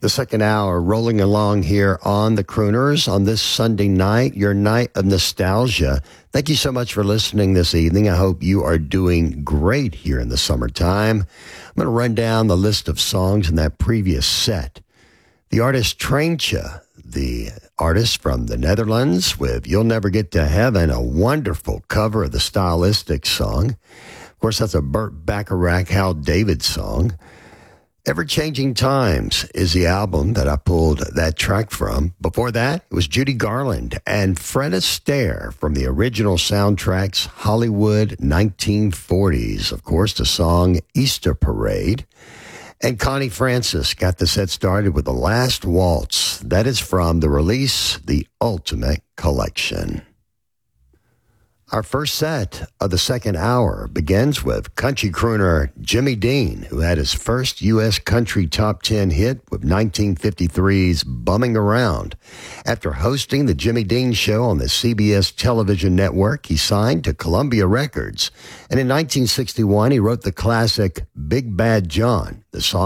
The second hour rolling along here on the Crooners on this Sunday night, your night of nostalgia. Thank you so much for listening this evening. I hope you are doing great here in the summertime. I'm going to run down the list of songs in that previous set. The artist Treintje, the artist from the Netherlands with You'll Never Get to Heaven, a wonderful cover of the Stylistics song. Of course, that's a Burt Bacharach, Hal David song. Ever-Changing Times is the album that I pulled that track from. Before that, it was Judy Garland and Fred Astaire from the original soundtrack's Hollywood 1940s. Of course, the song Easter Parade. And Connie Francis got the set started with The Last Waltz. That is from the release, The Ultimate Collection. Our first set of the second hour begins with country crooner Jimmy Dean, who had his first U.S. country top 10 hit with 1953's Bumming Around. After hosting the Jimmy Dean Show on the CBS television network, he signed to Columbia Records. And in 1961, he wrote the classic Big Bad John. The song